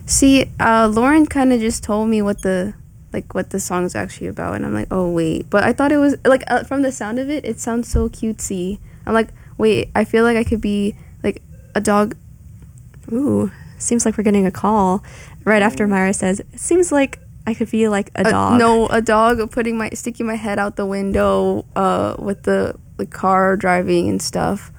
See, Lauren kind of just told me what the song's actually about, and I'm like, oh wait, but I thought it was like from the sound of it, it sounds so cutesy. I'm like, wait, I feel like I could be like a dog. Ooh, seems like we're getting a call right after Myra says, it seems like I could be like a dog. No, a dog sticking my head out the window with the car driving and stuff.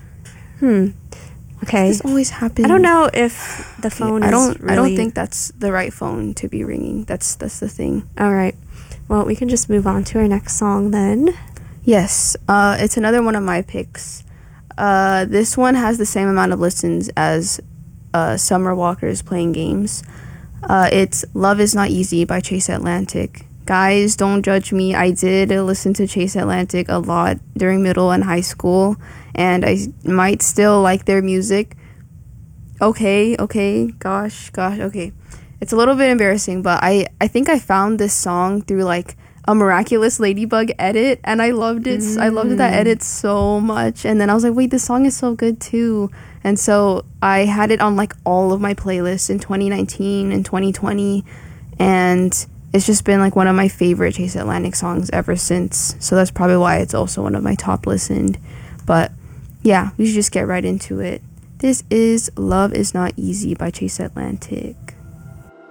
Okay. This always happens. I don't know if the phone I really... don't think that's the right phone to be ringing. That's the thing. All right. Well, we can just move on to our next song then. Yes. It's another one of my picks. This one has the same amount of listens as Summer Walker's Playing Games. It's Love Is Not Easy by Chase Atlantic. Guys, don't judge me. I did listen to Chase Atlantic a lot during middle and high school, and I might still like their music. Okay, gosh, okay. It's a little bit embarrassing, but I think I found this song through like a Miraculous Ladybug edit, and I loved it. I loved that edit so much, and then I was like, wait, this song is so good too. And so I had it on like all of my playlists in 2019 and 2020, and it's just been like one of my favorite Chase Atlantic songs ever since. So that's probably why it's also one of my top listened. But yeah, we should just get right into it. This is Love Is Not Easy by Chase Atlantic.